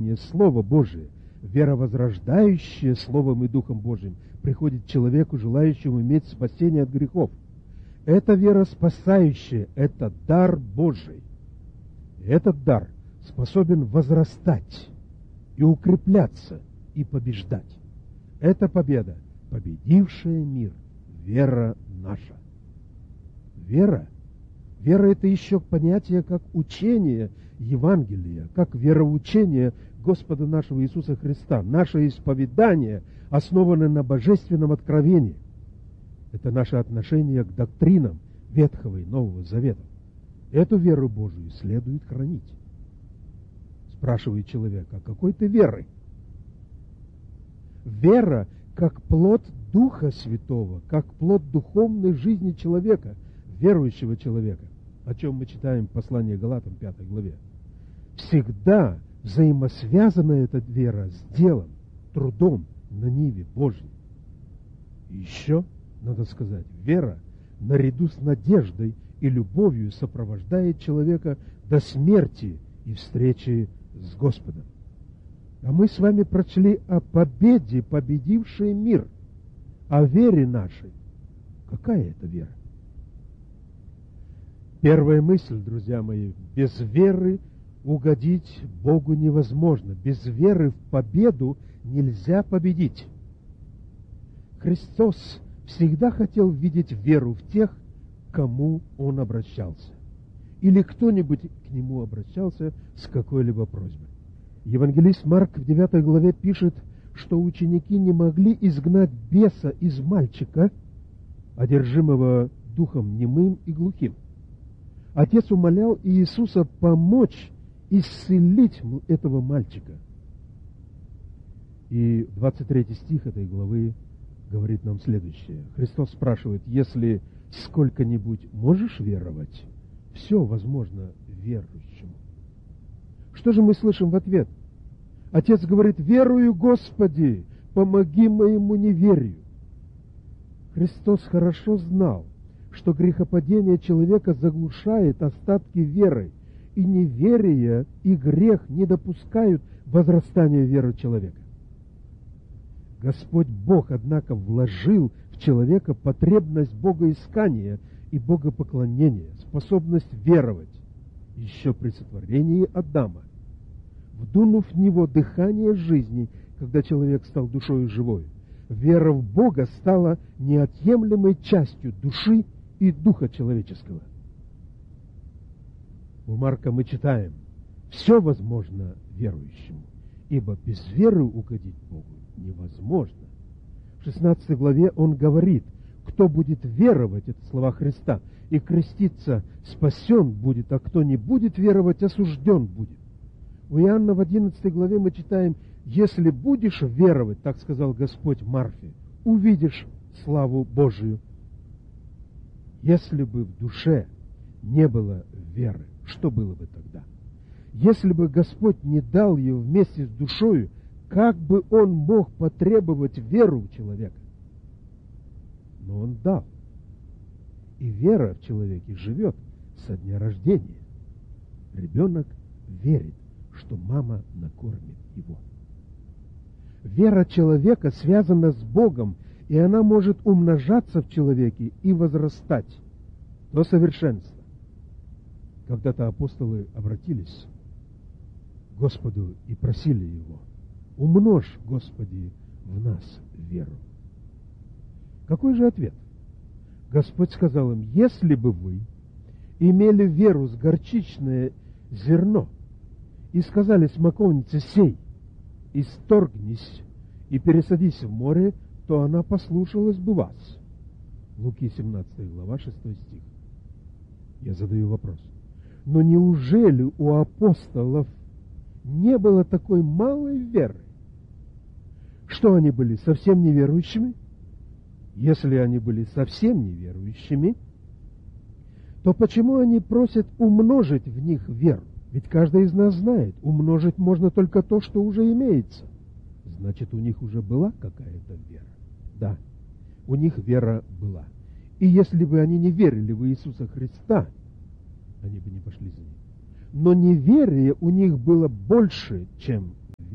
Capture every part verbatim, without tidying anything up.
Слово Божие, вера, возрождающая Словом и Духом Божиим, приходит человеку, желающему иметь спасение от грехов. Это вера спасающая, это дар Божий. И этот дар способен возрастать и укрепляться, и побеждать. Это победа, победившая мир, вера наша. Вера? Вера — это еще понятие как учение Евангелия, как вероучение Господа нашего Иисуса Христа. Наше исповедание основано на божественном откровении. Это наше отношение к доктринам Ветхого и Нового Завета. Эту веру Божию следует хранить. Спрашивает человек: а какой ты веры? Вера как плод Духа Святого, как плод духовной жизни человека, верующего человека, о чем мы читаем в послании Галатам, пятой главе. Всегда взаимосвязана эта вера с делом, трудом на ниве Божьей. И еще, надо сказать, вера наряду с надеждой и любовью сопровождает человека до смерти и встречи с Господом. А мы с вами прочли о победе, победившей мир, о вере нашей. Какая это вера? Первая мысль, друзья мои: без веры угодить Богу невозможно. Без веры в победу нельзя победить. Христос всегда хотел видеть веру в тех, к кому Он обращался. Или кто-нибудь к Нему обращался с какой-либо просьбой. Евангелист Марк в девятой главе пишет, что ученики не могли изгнать беса из мальчика, одержимого духом немым и глухим. Отец умолял Иисуса помочь исцелить этого мальчика. И двадцать третий стих этой главы говорит нам следующее. Христос спрашивает: если сколько-нибудь можешь веровать, все возможно верующему. Что же мы слышим в ответ? Отец говорит: верую, Господи, помоги моему неверию. Христос хорошо знал, что грехопадение человека заглушает остатки веры, и неверие и грех не допускают возрастания веры человека. Господь Бог, однако, вложил в человека потребность богоискания и богопоклонения, способность веровать еще при сотворении Адама, вдунув в него дыхание жизни, когда человек стал душою живой. Вера в Бога стала неотъемлемой частью души и духа человеческого. У Марка мы читаем: все возможно верующему, ибо без веры угодить Богу невозможно. В шестнадцатой главе он говорит: кто будет веровать, это слова Христа, и креститься, спасен будет, а кто не будет веровать, осужден будет. У Иоанна в одиннадцатой главе мы читаем: если будешь веровать, так сказал Господь Марфе, увидишь славу Божию. Если бы в душе не было веры, что было бы тогда? Если бы Господь не дал ее вместе с душою, как бы Он мог потребовать веру у человека? Но Он дал. И вера в человеке живет со дня рождения. Ребенок верит, что мама накормит его. Вера человека связана с Богом, и она может умножаться в человеке и возрастать до совершенства. Когда-то апостолы обратились к Господу и просили Его: умножь, Господи, в нас веру. Какой же ответ? Господь сказал им: если бы вы имели веру с горчичное зерно и сказали смоковнице: сей, исторгнись и пересадись в море, то она послушалась бы вас. Луки семнадцатая глава, шестой стих. Я задаю вопрос: но неужели у апостолов не было такой малой веры? Что они были совсем неверующими? Если они были совсем неверующими, то почему они просят умножить в них веру? Ведь каждый из нас знает, умножить можно только то, что уже имеется. Значит, у них уже была какая-то вера. Да, у них вера была. И если бы они не верили в Иисуса Христа, они бы не пошли за Ним. Но неверие у них было больше, чем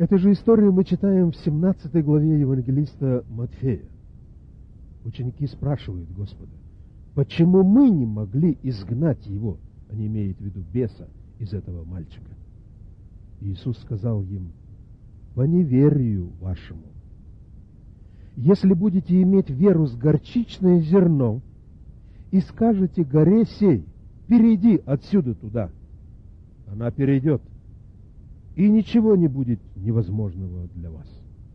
Эту же историю мы читаем в семнадцатой главе Евангелиста Матфея. Ученики спрашивают Господа, почему мы не могли изгнать его, они имеют в виду беса, из этого мальчика? Иисус сказал им, по неверию вашему. Если будете иметь веру с горчичное зерно и скажете горе сей, перейди отсюда туда, она перейдет, и ничего не будет невозможного для вас.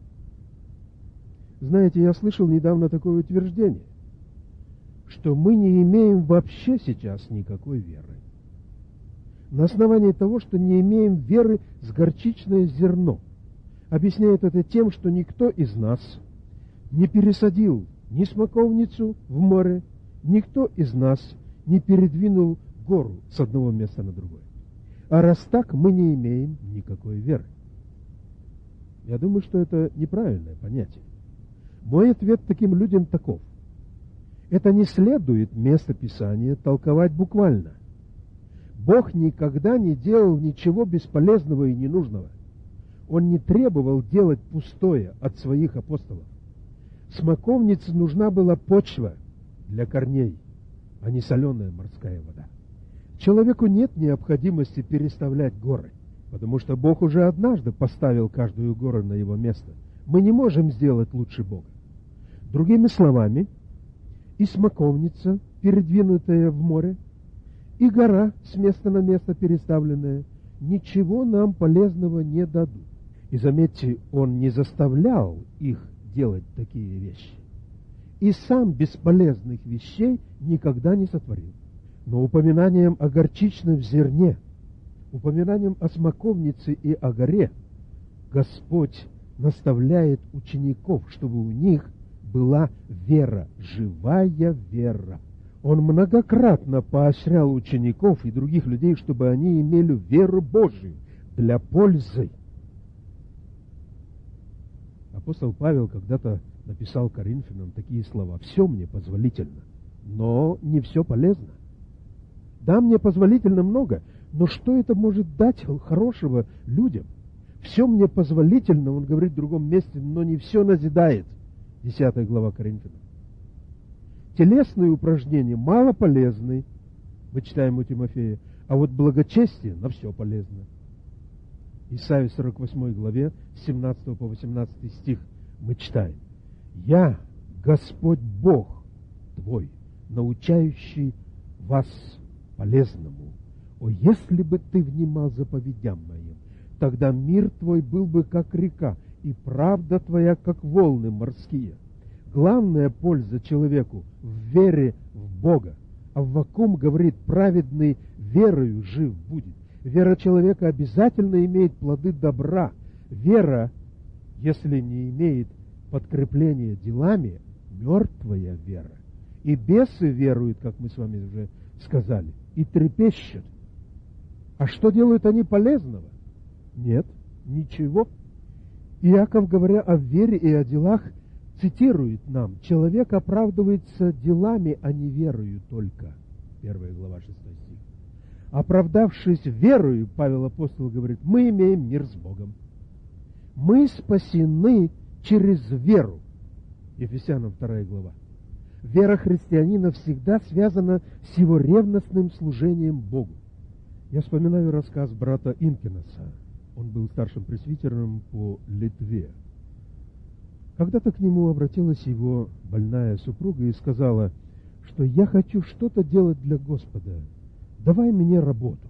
Знаете, я слышал недавно такое утверждение, что мы не имеем вообще сейчас никакой веры. На основании того, что не имеем веры с горчичное зерно. Объясняют это тем, что никто из нас не пересадил ни смоковницу в море, никто из нас не передвинул гору с одного места на другое. А раз так, мы не имеем никакой веры. Я думаю, что это неправильное понятие. Мой ответ таким людям таков. Это не следует место Писания толковать буквально. Бог никогда не делал ничего бесполезного и ненужного. Он не требовал делать пустое от своих апостолов. Смоковнице нужна была почва для корней, а не соленая морская вода. Человеку нет необходимости переставлять горы, потому что Бог уже однажды поставил каждую гору на его место. Мы не можем сделать лучше Бога. Другими словами, и смоковница, передвинутая в море, и гора с места на место переставленная, ничего нам полезного не дадут. И заметьте, он не заставлял их делать такие вещи. И сам бесполезных вещей никогда не сотворил. Но упоминанием о горчичном зерне, упоминанием о смоковнице и о горе, Господь наставляет учеников, чтобы у них была вера, живая вера. Он многократно поощрял учеников и других людей, чтобы они имели веру Божию для пользы. Апостол Павел когда-то написал Коринфянам такие слова: «Все мне позволительно, но не все полезно». Да, мне позволительно много, но что это может дать хорошего людям? Все мне позволительно, он говорит в другом месте, но не все назидает. десятая глава Коринфянам. Телесные упражнения мало полезны, мы читаем у Тимофея, а вот благочестие на все полезно. Исайя сорок восьмой главе, с семнадцатого по восемнадцатый стих мы читаем: «Я, Господь Бог твой, научающий вас полезному. О, если бы ты внимал заповедям моим, тогда мир твой был бы как река, и правда твоя как волны морские». Главная польза человеку в вере в Бога. Аввакум говорит: праведный верою жив будет. Вера человека обязательно имеет плоды добра. Вера, если не имеет подкрепления делами, мертвая вера. И бесы веруют, как мы с вами уже сказали, и трепещут. А что делают они полезного? Нет, ничего. Иаков, говоря о вере и о делах, цитирует нам: человек оправдывается делами, а не верою только. Первая глава, шестой стих. Оправдавшись верою, Павел апостол говорит, мы имеем мир с Богом. Мы спасены через веру. Ефесянам вторая глава. Вера христианина всегда связана с его ревностным служением Богу. Я вспоминаю рассказ брата Инкинаса. Он был старшим пресвитером по Литве. Когда-то к нему обратилась его больная супруга и сказала, что я хочу что-то делать для Господа. Давай мне работу.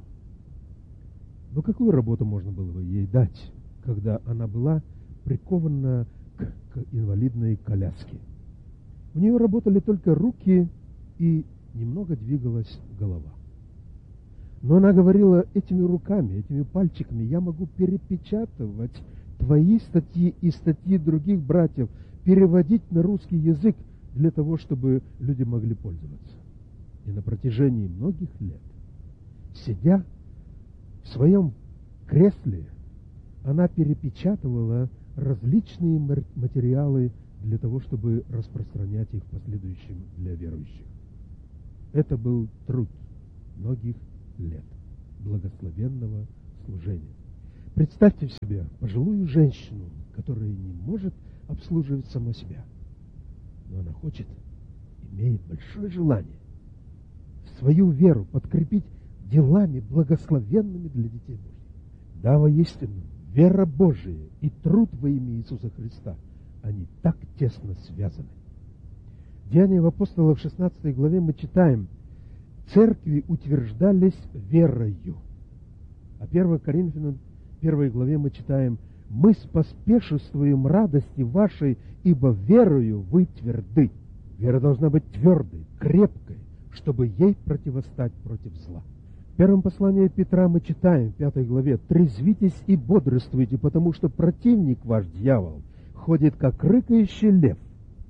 Но какую работу можно было бы ей дать, когда она была прикована к, к инвалидной коляске? У нее работали только руки и немного двигалась голова. Но она говорила, этими руками, этими пальчиками я могу перепечатывать твои статьи и статьи других братьев, переводить на русский язык для того, чтобы люди могли пользоваться. И на протяжении многих лет, сидя в своем кресле, она перепечатывала различные материалы для того, чтобы распространять их в последующем для верующих. Это был труд многих лет благословенного служения. Представьте себе пожилую женщину, которая не может обслуживать сама себя, но она хочет, имеет большое желание свою веру подкрепить делами, благословенными для детей Божьих. Да, воистину, вера Божия и труд во имя Иисуса Христа, они так тесно связаны. В Деяниях апостолов в шестнадцатой главе мы читаем: церкви утверждались верою. А первое Коринфянам первой главе мы читаем: мы споспешествуем радости вашей, ибо верою вы тверды. Вера должна быть твердой, крепкой, чтобы ей противостать против зла. В первом послании Петра мы читаем в пятой главе: трезвитесь и бодрствуйте, потому что противник ваш, дьявол, ходит как рыкающий лев,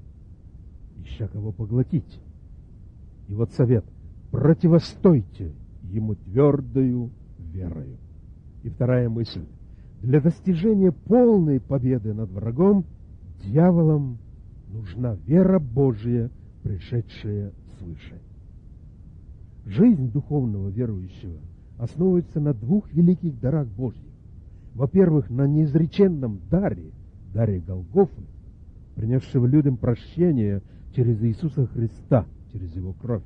ища кого поглотить. И вот совет: противостойте ему твердою верою. И вторая мысль: для достижения полной победы над врагом, дьяволом, нужна вера Божия, пришедшая свыше. Жизнь духовного верующего основывается на двух великих дарах Божьих. Во-первых, на неизреченном даре, даре Голгофы, принесшего людям прощение через Иисуса Христа, через Его кровь.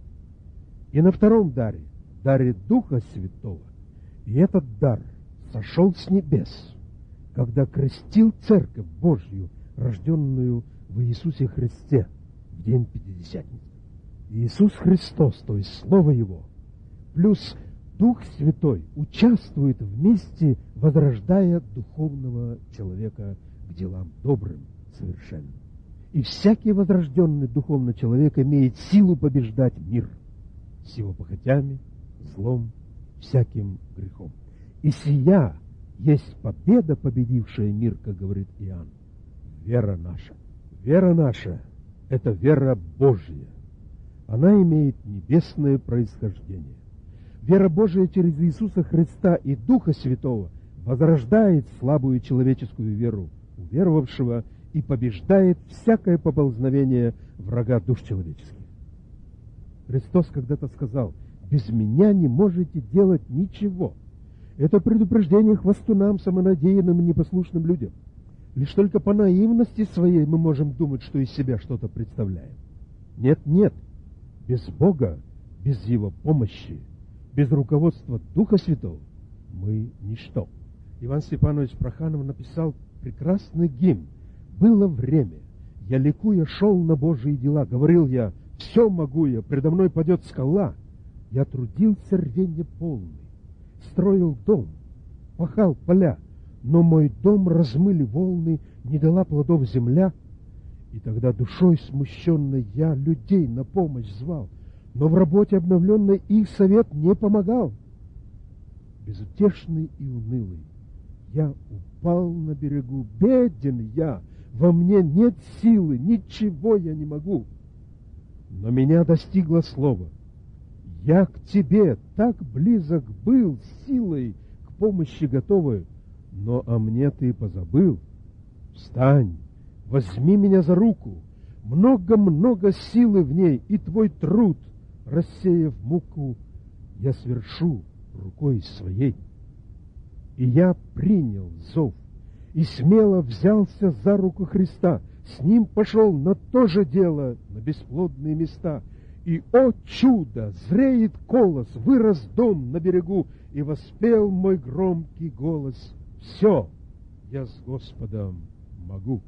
И на втором даре, даре Духа Святого. И этот дар сошел с небес, когда крестил Церковь Божью, рожденную в Иисусе Христе в день Пятидесятницы. Иисус Христос, то есть Слово Его, плюс Дух Святой участвует вместе, возрождая духовного человека к делам добрым, совершенным. И всякий возрожденный духовный человек имеет силу побеждать мир с его похотями, злом, всяким грехом. И сия есть победа, победившая мир, как говорит Иоанн. Вера наша. Вера наша – это вера Божья. Она имеет небесное происхождение. Вера Божия через Иисуса Христа и Духа Святого возрождает слабую человеческую веру уверовавшего и побеждает всякое поползновение врага душ человеческих. Христос когда-то сказал: без меня не можете делать ничего. Это предупреждение хвастунам, самонадеянным и непослушным людям. Лишь только по наивности своей мы можем думать, что из себя что-то представляем. Нет, нет. Без Бога, без Его помощи, без руководства Духа Святого мы ничто. Иван Степанович Проханов написал прекрасный гимн: «Было время, я ликуя шел на Божьи дела, говорил я: все могу я, предо мной падет скала. Я трудился рвенье полный, строил дом, пахал поля, но мой дом размыли волны, не дала плодов земля. И тогда душой смущенной я людей на помощь звал, но в работе обновленной их совет не помогал. Безутешный и унылый я упал на берегу, беден я, во мне нет силы, ничего я не могу. Но меня достигло слово: я к тебе так близок был, силой к помощи готовой, но о мне ты позабыл. Встань, возьми меня за руку, много-много силы в ней, и твой труд, рассеяв муку, я свершу рукой своей. И я принял зов, и смело взялся за руку Христа, с ним пошел на то же дело, на бесплодные места. И, о чудо, зреет колос, вырос дом на берегу, и воспел мой громкий голос: все, я с Господом могу.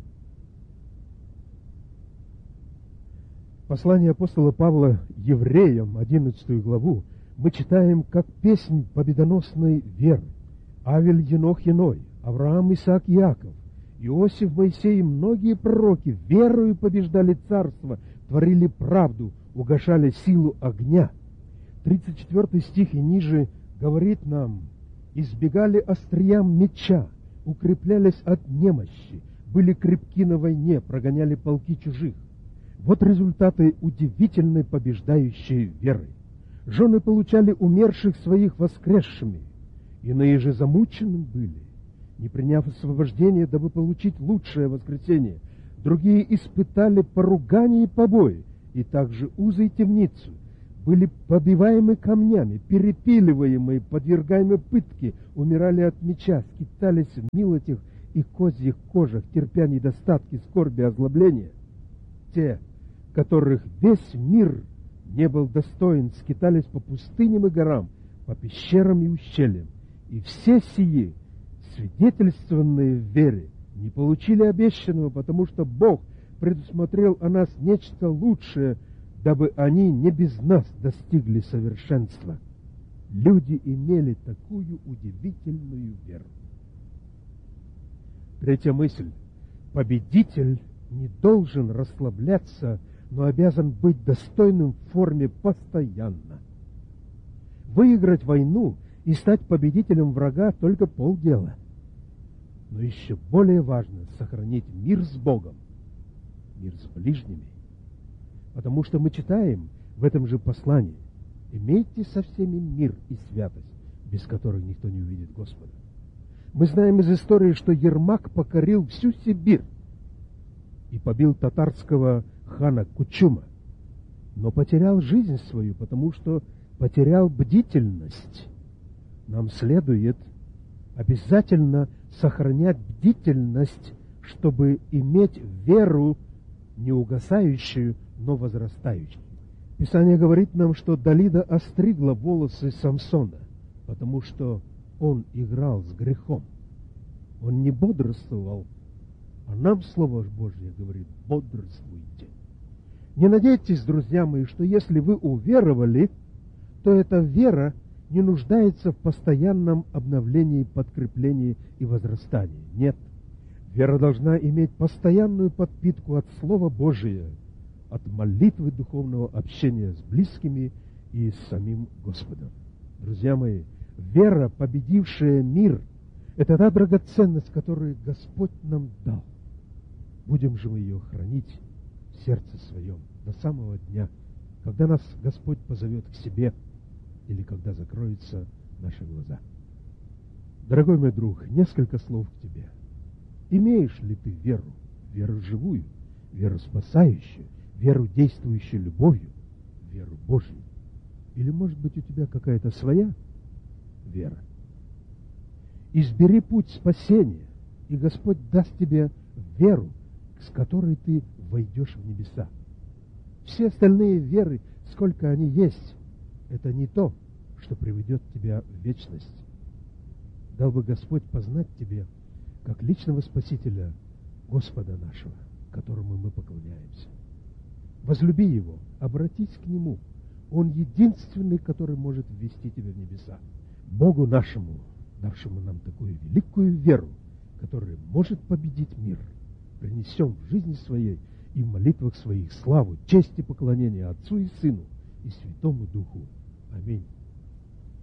Послание апостола Павла евреям, одиннадцатую главу, мы читаем как песнь победоносной веры. Авель, Енох, Еной, Авраам, Исаак, Иаков, Иосиф, Моисей и многие пророки верою побеждали царство, творили правду, угашали силу огня. тридцать четвёртый стих и ниже говорит нам: избегали остриям меча, укреплялись от немощи, были крепки на войне, прогоняли полки чужих. Вот результаты удивительной побеждающей веры. Жены получали умерших своих воскресшими, иные же замученным были, не приняв освобождения, дабы получить лучшее воскресение. Другие испытали поругание и побои, и также узы и темницу. были побиваемы камнями, перепиливаемы, подвергаемы пытке, умирали от меча, скитались в милотях и козьих кожах, терпя недостатки, скорби, озлобления. Те, которых весь мир не был достоин, скитались по пустыням и горам, по пещерам и ущельям. И все сии, свидетельствованные в вере, не получили обещанного, потому что Бог предусмотрел о нас нечто лучшее, дабы они не без нас достигли совершенства. Люди имели такую удивительную веру. Третья мысль. Победитель не должен расслабляться, но обязан быть достойным в форме постоянно. Выиграть войну и стать победителем врага — только полдела. Но еще более важно сохранить мир с Богом, мир с ближними. Потому что мы читаем в этом же послании: «Имейте со всеми мир и святость, без которых никто не увидит Господа». Мы знаем из истории, что Ермак покорил всю Сибирь и побил татарского хана Кучума, но потерял жизнь свою, потому что потерял бдительность. Нам следует обязательно сохранять бдительность, чтобы иметь веру не угасающую, но возрастающую. Писание говорит нам, что Далида остригла волосы Самсона, потому что он играл с грехом. Он не бодрствовал, а нам Слово Божье говорит: бодрствуйте. Не надейтесь, друзья мои, что если вы уверовали, то эта вера не нуждается в постоянном обновлении, подкреплении и возрастании. Нет. Вера должна иметь постоянную подпитку от Слова Божия, от молитвы, духовного общения с близкими и с самим Господом. Друзья мои, вера, победившая мир, это та драгоценность, которую Господь нам дал. Будем же мы ее хранить в сердце своем до самого дня, когда нас Господь позовет к себе или когда закроются наши глаза. Дорогой мой друг, несколько слов к тебе. Имеешь ли ты веру, веру живую, веру спасающую, веру, действующую любовью, веру Божью? Или, может быть, у тебя какая-то своя вера? Избери путь спасения, и Господь даст тебе веру, с которой ты войдешь в небеса. Все остальные веры, сколько они есть, это не то, что приведет тебя в вечность. Дал бы Господь познать тебе как личного Спасителя, Господа нашего, которому мы поклоняемся. Возлюби Его, обратись к Нему. Он единственный, который может ввести тебя в небеса. Богу нашему, давшему нам такую великую веру, которая может победить мир, принесем в жизни своей и в молитвах своих славу, честь и поклонение Отцу и Сыну и Святому Духу. Аминь.